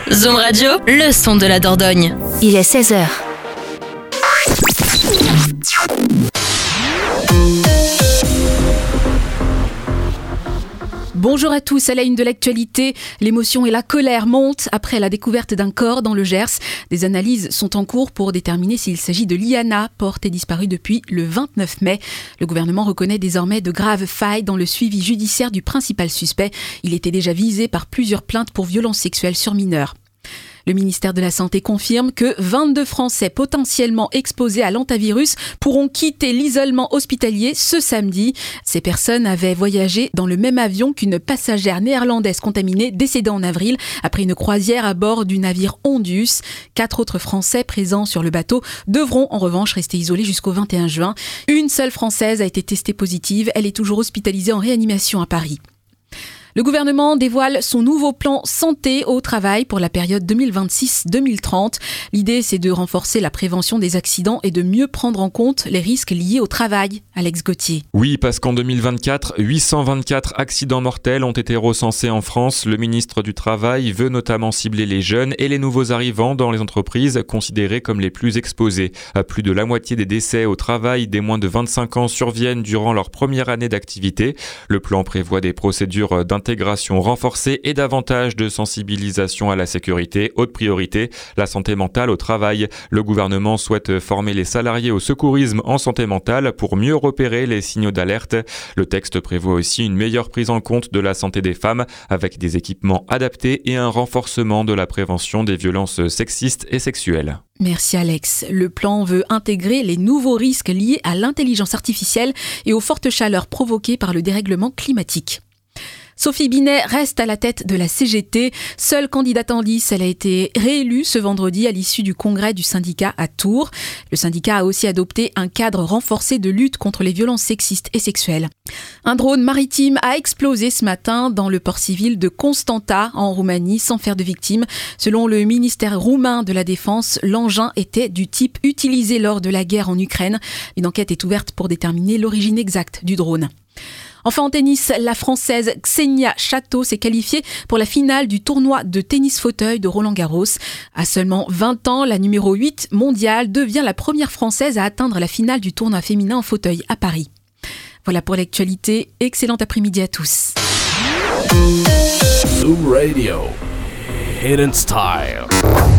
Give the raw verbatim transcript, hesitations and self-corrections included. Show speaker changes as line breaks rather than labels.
Zoom Radio, le son de la Dordogne.
Il est seize heures.
Bonjour à tous, à la une de l'actualité, l'émotion et la colère montent après la découverte d'un corps dans le Gers. Des analyses sont en cours pour déterminer s'il s'agit de Liana, portée disparue depuis le vingt-neuf mai. Le gouvernement reconnaît désormais de graves failles dans le suivi judiciaire du principal suspect. Il était déjà visé par plusieurs plaintes pour violences sexuelles sur mineurs. Le ministère de la Santé confirme que vingt-deux Français potentiellement exposés à l'hantavirus pourront quitter l'isolement hospitalier ce samedi. Ces personnes avaient voyagé dans le même avion qu'une passagère néerlandaise contaminée décédée en avril après une croisière à bord du navire Ondus. Quatre autres Français présents sur le bateau devront en revanche rester isolés jusqu'au vingt et un juin. Une seule Française a été testée positive. Elle est toujours hospitalisée en réanimation à Paris. Le gouvernement dévoile son nouveau plan santé au travail pour la période deux mille vingt-six deux mille trente. L'idée, c'est de renforcer la prévention des accidents et de mieux prendre en compte les risques liés au travail. Alex Gauthier.
Oui, parce qu'en deux mille vingt-quatre, huit cent vingt-quatre accidents mortels ont été recensés en France. Le ministre du Travail veut notamment cibler les jeunes et les nouveaux arrivants dans les entreprises considérées comme les plus exposés. Plus de la moitié des décès au travail des moins de vingt-cinq ans surviennent durant leur première année d'activité. Le plan prévoit des procédures d'intégration intégration renforcée et davantage de sensibilisation à la sécurité. Haute priorité, la santé mentale au travail. Le gouvernement souhaite former les salariés au secourisme en santé mentale pour mieux repérer les signaux d'alerte. Le texte prévoit aussi une meilleure prise en compte de la santé des femmes avec des équipements adaptés et un renforcement de la prévention des violences sexistes et sexuelles.
Merci Alex. Le plan veut intégrer les nouveaux risques liés à l'intelligence artificielle et aux fortes chaleurs provoquées par le dérèglement climatique. Sophie Binet reste à la tête de la C G T. Seule candidate en lice, elle a été réélue ce vendredi à l'issue du congrès du syndicat à Tours. Le syndicat a aussi adopté un cadre renforcé de lutte contre les violences sexistes et sexuelles. Un drone maritime a explosé ce matin dans le port civil de Constanta en Roumanie sans faire de victimes. Selon le ministère roumain de la Défense, l'engin était du type utilisé lors de la guerre en Ukraine. Une enquête est ouverte pour déterminer l'origine exacte du drone. Enfin en tennis, la Française Xenia Chateau s'est qualifiée pour la finale du tournoi de tennis fauteuil de Roland-Garros. À seulement vingt ans, la numéro huit mondiale devient la première Française à atteindre la finale du tournoi féminin en fauteuil à Paris. Voilà pour l'actualité. Excellent après-midi à tous.
Zoom Radio. Hidden Style.